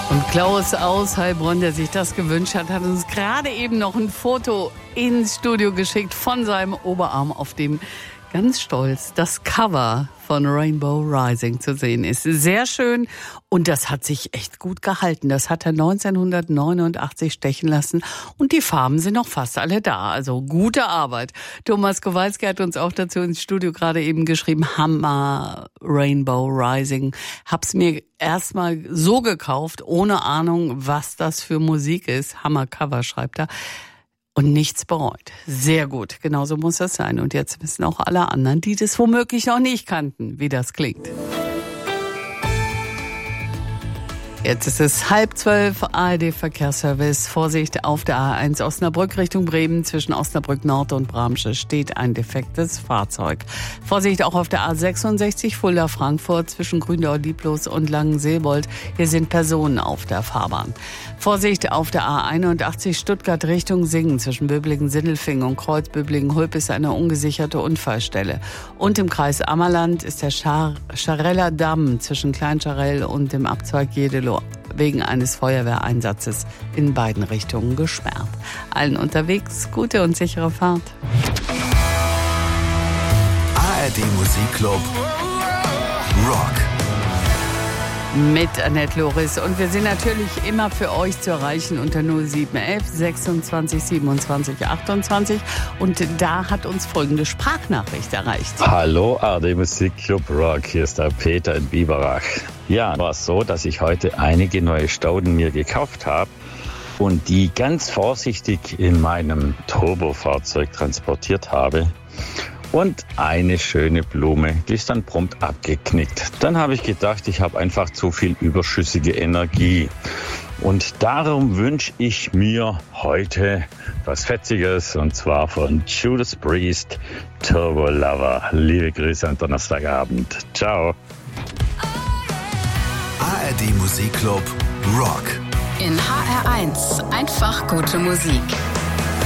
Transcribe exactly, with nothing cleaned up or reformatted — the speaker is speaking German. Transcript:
Und Klaus aus Heilbronn, der sich das gewünscht hat, hat uns gerade eben noch ein Foto ins Studio geschickt von seinem Oberarm, auf dem ganz stolz das Cover von Rainbow Rising zu sehen ist. Sehr schön und das hat sich echt gut gehalten. Das hat er neunzehnhundertneunundachtzig stechen lassen und die Farben sind noch fast alle da. Also gute Arbeit. Thomas Kowalski hat uns auch dazu ins Studio gerade eben geschrieben, Hammer Rainbow Rising. Hab's mir erstmal so gekauft, ohne Ahnung, was das für Musik ist. Hammer Cover, schreibt er. Und nichts bereut. Sehr gut, genauso muss das sein. Und jetzt wissen auch alle anderen, die das womöglich noch nicht kannten, wie das klingt. Jetzt ist es halb zwölf, A R D-Verkehrsservice. Vorsicht auf der A eins Osnabrück Richtung Bremen. Zwischen Osnabrück Nord und Bramsche steht ein defektes Fahrzeug. Vorsicht auch auf der A sechsundsechzig Fulda-Frankfurt zwischen Gründau-Dieplos und Langenseebold. Hier sind Personen auf der Fahrbahn. Vorsicht auf der A einundachtzig Stuttgart Richtung Singen. Zwischen Böblingen-Sindelfingen und Kreuz-Böblingen-Hulp ist eine ungesicherte Unfallstelle. Und im Kreis Ammerland ist der Schar- Schareller Damm zwischen Klein-Scharell und dem Abzweig Jedeloh wegen eines Feuerwehreinsatzes in beiden Richtungen gesperrt. Allen unterwegs gute und sichere Fahrt. A R D Musikclub Rock. Mit Annette Loris. Und wir sind natürlich immer für euch zu erreichen unter null sieben elf sechsundzwanzig siebenundzwanzig achtundzwanzig. Und da hat uns folgende Sprachnachricht erreicht. Hallo A R D Musikclub Rock, hier ist der Peter in Biberach. Ja, war es so, dass ich heute einige neue Stauden mir gekauft habe und die ganz vorsichtig in meinem Turbofahrzeug transportiert habe. Und eine schöne Blume, die ist dann prompt abgeknickt. Dann habe ich gedacht, ich habe einfach zu viel überschüssige Energie. Und darum wünsche ich mir heute was Fetziges, und zwar von Judas Priest, Turbo Lover. Liebe Grüße am Donnerstagabend. Ciao. A R D Musikclub Rock. In H R eins einfach gute Musik.